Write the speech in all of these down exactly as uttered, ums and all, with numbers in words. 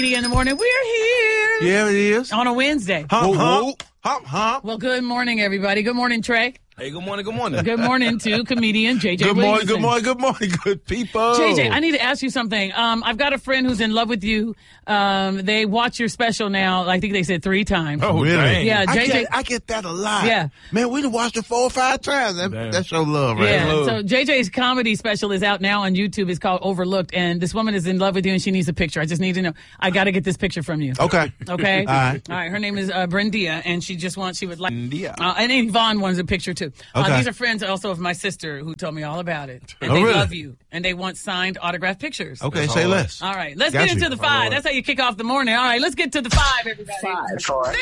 In the morning, we're here. Yeah, it is. On a Wednesday. Hump, hump, hump, hump. Well, good morning, everybody. Good morning, Trey. Hey, good morning, good morning. Good morning to comedian J J Good morning, Williamson. good morning, good morning, good people. J J, I need to ask you something. Um, I've got a friend who's in love with you. Um, they watch your special now. I think they said three times. Oh, really? dang. Yeah, I J J. get, I get that a lot. Yeah. Man, we done watched it four or five times. That, Damn. that's your love, right? Yeah, Love. so J J's comedy special is out now on YouTube. It's called Overlooked, and this woman is in love with you, and she needs a picture. I just need to know. I got to get this picture from you. Okay. Okay? All right. All right. Her name is uh, Brendia, and she just wants, she would like. Brendia. Uh, and Yvonne wants a picture, too. Uh, Okay. these are friends also of my sister who told me all about it. And Oh, they really? love you, and they want signed autographed pictures. Okay, That's say all right. less. All right. Let's Got get you. into the five. That's how you kick off the morning. All right. Let's get to the five, everybody. Five, four,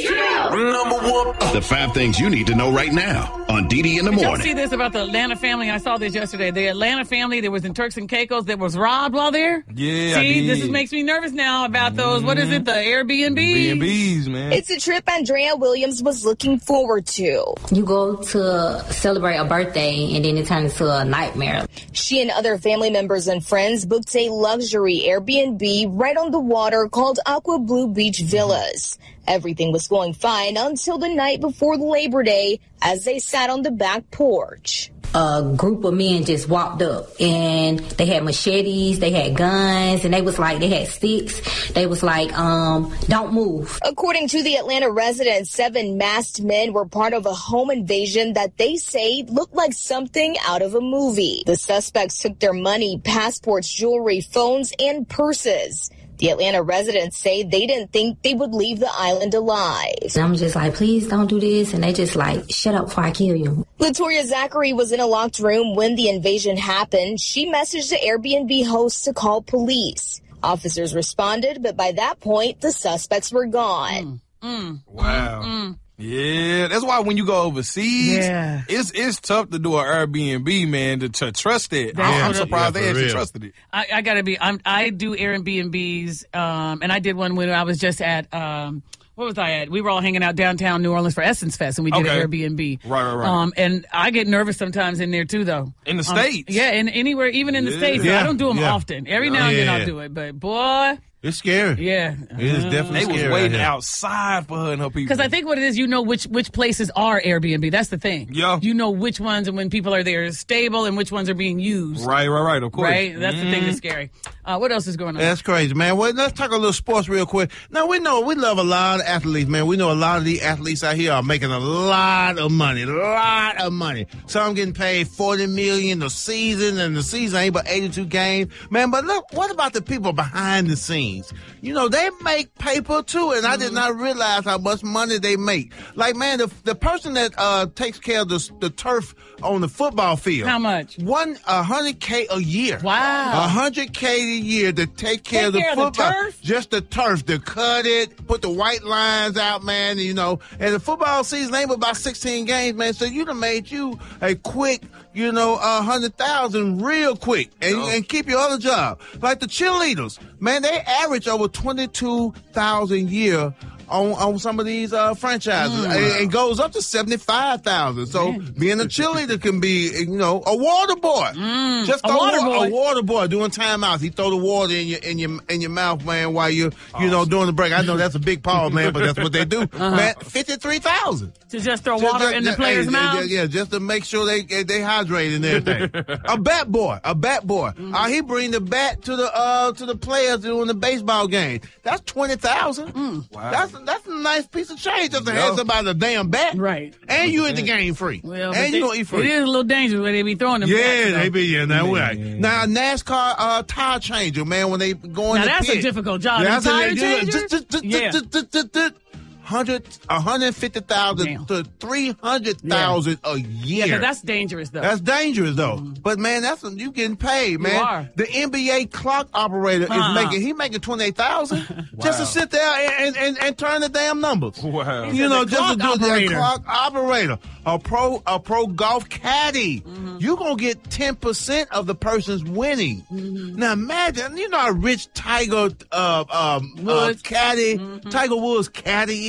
Number one. The five things you need to know right now on D D in the Did y'all morning. see this about the Atlanta family? I saw this yesterday. The Atlanta family that was in Turks and Caicos that was robbed while there. Yeah, I See, this did. is, makes me nervous now about those. What is it? The Airbnb. B and B's, man. It's a trip Andrea Williams was looking forward to. You go to celebrate a birthday and then it turns into a nightmare. She and other family members and friends booked a luxury Airbnb right on the water called Aqua Blue Beach Villas. Everything was going fine until the night before Labor Day as they sat on the back porch. A group of men just walked up and they had machetes, they had guns, and they was like, they had sticks. They was like, um, don't move. According to the Atlanta residents, seven masked men were part of a home invasion that they say looked like something out of a movie. The suspects took their money, passports, jewelry, phones, and purses. The Atlanta residents say they didn't think they would leave the island alive. And I'm just like, please don't do this. And they just like, shut up before I kill you. Latoya Zachary was in a locked room when the invasion happened. She messaged the Airbnb host to call police. Officers responded, but by that point, the suspects were gone. Mm, Wow. mm. Yeah, that's why when you go overseas, Yeah. it's it's tough to do an Airbnb, man, to, to trust it. That's I'm what- surprised Yeah, they for actually real. trusted it. I, I gotta be. I'm, I do Airbnbs, um, and I did one when I was just at. Um, what was I at? We were all hanging out downtown New Orleans for Essence Fest, and we did Okay. an Airbnb. Right, right, right. Um, and I get nervous sometimes in there too, though. In the Um, States? Yeah, and anywhere, even in the Yeah. States. Yeah, I don't do them yeah. often. Every now and then Yeah. I'll do it, but boy, It's scary. yeah. It is definitely They was scary. waiting out here. outside for her and her people. Because I think what it is, you know which which places are Airbnb. That's the thing. Yeah. You know which ones and when people are there is stable and which ones are being used. Right, right, right, of course. Right? That's the thing that's scary. Uh, what else is going on? That's crazy, man. Well, let's talk a little sports real quick. Now, we know, we love a lot of athletes, man. We know a lot of these athletes out here are making a lot of money, a lot of money. Some getting paid forty million dollars a season, and the season ain't but eighty-two games. Man, but look, what about the people behind the scenes? You know, they make paper too, and I did not realize how much money they make. Like, man, the, the person that uh, takes care of the, the turf on the football field. How much? One, a hundred K a year. Wow. A hundred K a year to take care Take of the care of the football. turf? Just the turf, to cut it, put the white lines out, man, you know. And the football season ain't but about sixteen games, man. So you done made you a quick, you know, a hundred thousand real quick, and, Oh. and keep your other job. Like the cheerleaders, man, they average over twenty-two thousand a year on, on some of these uh, franchises. Mm. And it goes up to seventy-five thousand. So being a cheerleader can be, you know, a water boy. Just A throw water wa- boy. A water boy doing timeouts. He throw the water in your in your in your mouth, man, while you're you know doing the break. I know that's a big pause, man, but that's what they do. Man, fifty-three thousand. To just throw water in the player's mouth? Yeah, just to make sure they they hydrate and everything. A bat boy, a bat boy. Mm-hmm. Uh, he bring the bat to the uh to the players during the baseball game. That's twenty thousand. Mm. Wow. That's that's a nice piece of change just to Yeah. hand somebody a damn bat. Right. And you in the game free. Well, but and they- you gonna eat free. It is a little dangerous when they be throwing them. Yeah, bats, though. they be yeah, that way. yeah, yeah. Now NASCAR uh, tire changer, man, when they go in Now the that's a pit. difficult job. Yeah, A that's a- tire they do it. changer? Just- just- just- Yeah. just- just- just- just- Hundred, a hundred fifty thousand Damn. to three hundred thousand a year. Yeah, 'cause that's dangerous, though. That's dangerous, though. But man, that's you getting paid, man. are. The N B A clock operator Uh-huh. is making he making twenty eight thousand just to Wow. sit there and, and, and turn the damn numbers. Wow. He You said know, the just to clock do the operator. clock operator, a pro a pro golf caddy. Mm-hmm. You gonna get ten percent of the person's winning. Mm-hmm. Now imagine, you know how rich Tiger uh, um, uh, Woods. caddy, Mm-hmm. Tiger Woods caddy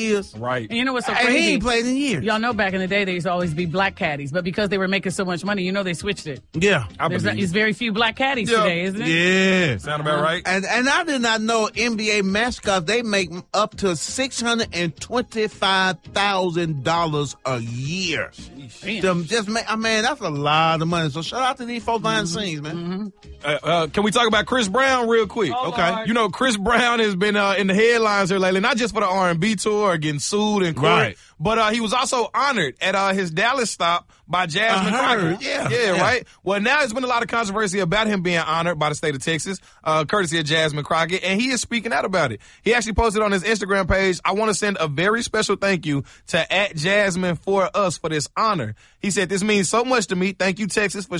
years. Right. And you know what's so And crazy? he ain't played in years. Y'all know back in the day there used to always be black caddies, but because they were making so much money, you know they switched it. Yeah. I There's, believe. there's very few black caddies Yeah. today, isn't it? Yeah. Sound about right? And and I did not know N B A mascots, they make up to six hundred twenty-five thousand dollars a year. Damn. Them just make, I mean, that's a lot of money. So shout out to these folks behind the scenes, man. Uh, uh, can we talk about Chris Brown real quick? Oh, okay. Lord. You know, Chris Brown has been uh, in the headlines here lately, not just for the R and B tour or getting sued in court, Right. but uh, he was also honored at uh, his Dallas stop by Jasmine I Crockett. heard, yeah, yeah. yeah. right? Well, now there's been a lot of controversy about him being honored by the state of Texas, uh, courtesy of Jasmine Crockett, and he is speaking out about it. He actually posted on his Instagram page, I want to send a very special thank you to at Jasmine for us for this honor. He said, this means so much to me. Thank you, Texas, for